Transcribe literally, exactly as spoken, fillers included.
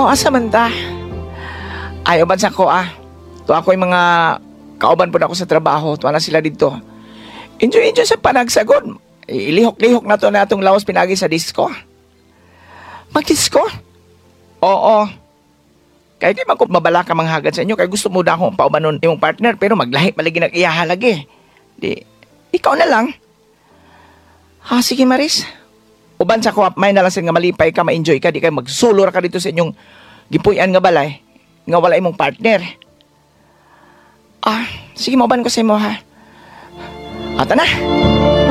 Oh, asa man ta? Ayaw ba sa ko ah? To ako yung mga kauban po na ako sa trabaho. Tuwa na sila dito. Enjoy, enjoy sa panagsagod. Ilihok-lihok na to na itong lawas pinagi sa disco. Mag-disco? Oo. Kaya di man ko mabala ka manghagad sa inyo. Kaya gusto mo na akong paubanon yung partner. Pero maglahi malagi nag-iyahalagi. Di, ikaw na lang. Ha, sige Maris. Uban sa ko, may nalasin nga malipay ka, ma-enjoy ka. Di kayo magsulor ka dito sa inyong gipuyan nga balay. Nga wala imong partner. Ah, sige, mauban ko sa imo ha. Ata na.